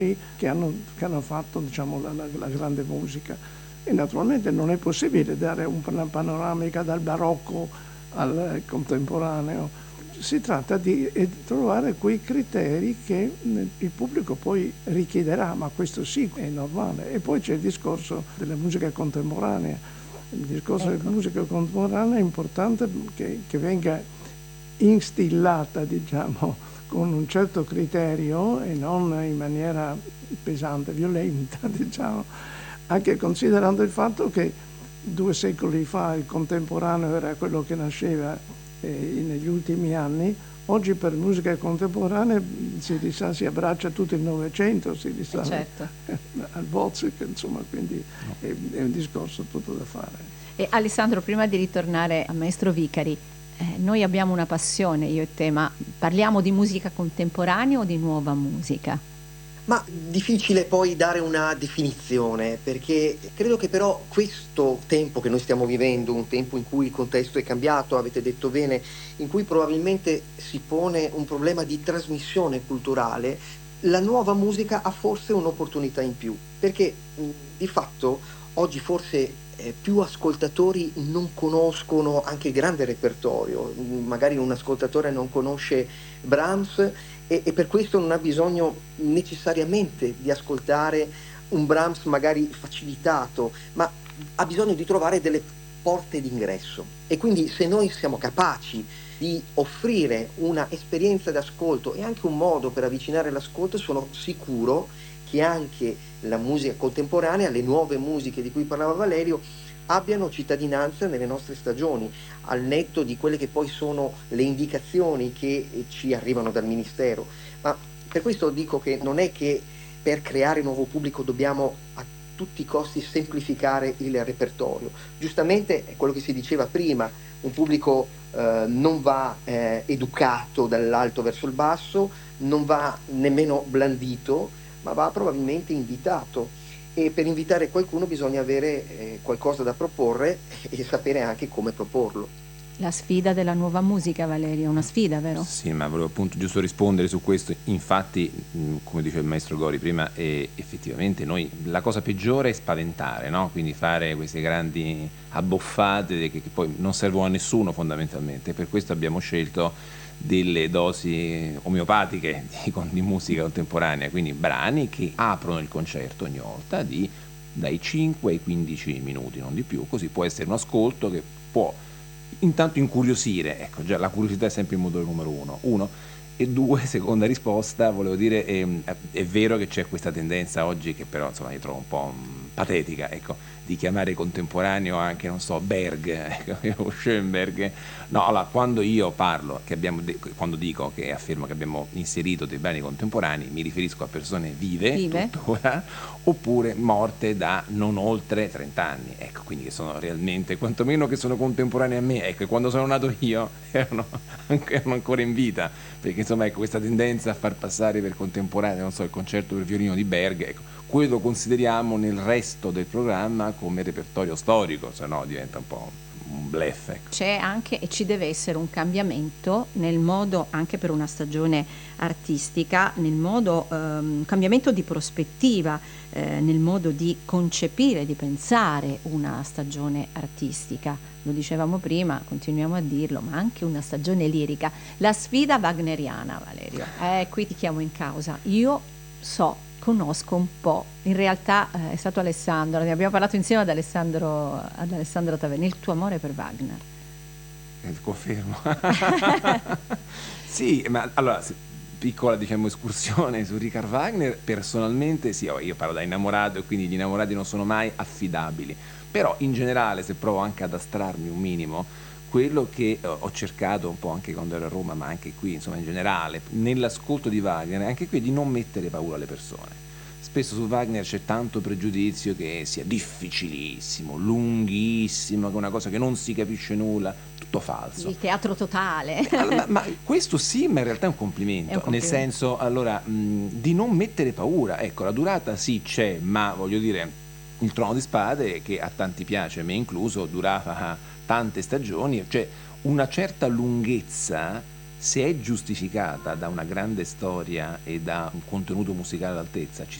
che hanno fatto, diciamo, la grande musica. E naturalmente non è possibile dare una panoramica dal barocco al contemporaneo. Si tratta di trovare quei criteri che il pubblico poi richiederà, ma questo sì è normale. E poi c'è il discorso della musica contemporanea. Il discorso della musica contemporanea è importante che venga instillata, diciamo, con un certo criterio e non in maniera pesante, violenta, diciamo, anche considerando il fatto che 2 secoli fa il contemporaneo era quello che nasceva negli ultimi anni. Oggi per musica contemporanea si abbraccia tutto il Novecento, si risale certo. al Wozzeck, insomma, quindi è un discorso tutto da fare. E Alessandro, prima di ritornare a Maestro Vicari, noi abbiamo una passione, io e te, ma parliamo di musica contemporanea o di nuova musica? Ma difficile poi dare una definizione, perché credo che però questo tempo che noi stiamo vivendo, un tempo in cui il contesto è cambiato, avete detto bene, in cui probabilmente si pone un problema di trasmissione culturale, la nuova musica ha forse un'opportunità in più, perché di fatto oggi forse più ascoltatori non conoscono anche il grande repertorio, magari un ascoltatore non conosce Brahms e per questo non ha bisogno necessariamente di ascoltare un Brahms magari facilitato, ma ha bisogno di trovare delle porte d'ingresso. E quindi se noi siamo capaci di offrire una esperienza d'ascolto e anche un modo per avvicinare l'ascolto, sono sicuro che anche la musica contemporanea, le nuove musiche di cui parlava Valerio, abbiano cittadinanza nelle nostre stagioni, al netto di quelle che poi sono le indicazioni che ci arrivano dal Ministero. Ma per questo dico che non è che per creare nuovo pubblico dobbiamo a tutti i costi semplificare il repertorio. Giustamente è quello che si diceva prima, un pubblico non va educato dall'alto verso il basso, non va nemmeno blandito, ma va probabilmente invitato. E per invitare qualcuno bisogna avere qualcosa da proporre e sapere anche come proporlo. La sfida della nuova musica, Valerio, è una sfida, vero? Sì, ma volevo appunto giusto rispondere su questo. Infatti, come dice il maestro Gori prima, effettivamente noi la cosa peggiore è spaventare, no? Quindi fare queste grandi abboffate che poi non servono a nessuno fondamentalmente. Per questo abbiamo scelto delle dosi omeopatiche di musica contemporanea, quindi brani che aprono il concerto ogni volta dai 5 ai 15 minuti, non di più, così può essere un ascolto che può intanto incuriosire, ecco, già la curiosità è sempre il motore numero uno. E due, seconda risposta, volevo dire, è vero che c'è questa tendenza oggi che però insomma io trovo un po' patetica, ecco, di chiamare contemporaneo anche, non so, Berg, ecco, Schoenberg. No, allora, quando io parlo, quando dico che affermo che abbiamo inserito dei brani contemporanei, mi riferisco a persone vive. Tuttora, oppure morte da non oltre 30 anni, ecco, quindi che sono realmente, quantomeno che sono contemporanei a me, ecco, quando sono nato io erano ancora in vita, perché insomma ecco questa tendenza a far passare per contemporaneo, non so, il concerto per violino di Berg, ecco, quello consideriamo nel resto del programma come repertorio storico, se no diventa un po' un bluff, ecco. C'è anche e ci deve essere un cambiamento nel modo, anche per una stagione artistica, nel modo, un cambiamento di prospettiva, nel modo di concepire, di pensare una stagione artistica. Lo dicevamo prima, continuiamo a dirlo, ma anche una stagione lirica. La sfida wagneriana, Valerio, qui ti chiamo in causa. Io conosco un po', in realtà è stato Alessandro, ne abbiamo parlato insieme ad Alessandro Taverni, il tuo amore per Wagner. Confermo. Sì, ma allora, piccola diciamo escursione su Richard Wagner, personalmente sì, io parlo da innamorato e quindi gli innamorati non sono mai affidabili, però in generale, se provo anche ad astrarmi un minimo, quello che ho cercato un po' anche quando ero a Roma, ma anche qui, insomma in generale, nell'ascolto di Wagner, anche qui di non mettere paura alle persone. Spesso su Wagner c'è tanto pregiudizio che sia difficilissimo, lunghissimo, che è una cosa che non si capisce nulla, tutto falso. Il teatro totale. Allora, ma questo sì, ma in realtà è un complimento, nel senso, allora, di non mettere paura. Ecco, la durata sì c'è, ma voglio dire, il Trono di Spade, che a tanti piace, me incluso, durava tante stagioni, cioè una certa lunghezza se è giustificata da una grande storia e da un contenuto musicale all'altezza,